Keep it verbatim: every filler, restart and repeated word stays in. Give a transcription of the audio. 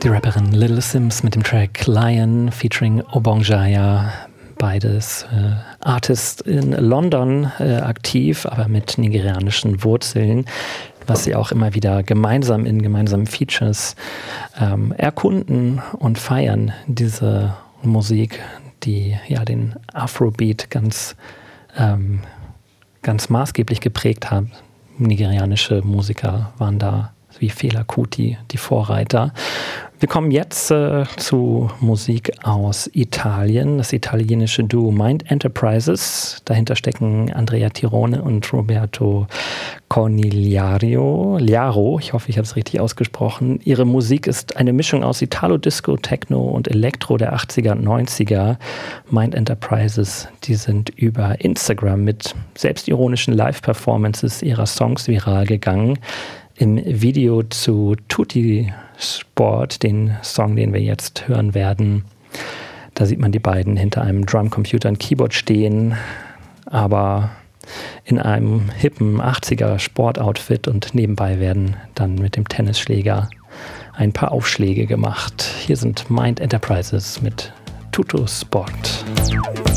Die Rapperin Little Simz mit dem Track Lion featuring Obongjaya. Beides äh, Artists in London äh, aktiv, aber mit nigerianischen Wurzeln, was sie auch immer wieder gemeinsam in gemeinsamen Features ähm, erkunden und feiern. Diese Musik, die ja den Afrobeat ganz, ähm, ganz maßgeblich geprägt hat. Nigerianische Musiker waren da wie Fela Kuti, die Vorreiter. Wir kommen jetzt äh, zu Musik aus Italien, das italienische Duo Mind Enterprises. Dahinter stecken Andrea Tirone und Roberto Conigliaro. Liaro, ich hoffe, ich habe es richtig ausgesprochen. Ihre Musik ist eine Mischung aus Italo, Disco, Techno und Elektro der achtziger und neunziger. Mind Enterprises, die sind über Instagram mit selbstironischen Live-Performances ihrer Songs viral gegangen. Im Video zu Tutti Sport, den Song, den wir jetzt hören werden, da sieht man die beiden hinter einem Drumcomputer und Keyboard stehen, aber in einem hippen achtziger Sportoutfit, und nebenbei werden dann mit dem Tennisschläger ein paar Aufschläge gemacht. Hier sind Mind Enterprises mit Tutto Sport.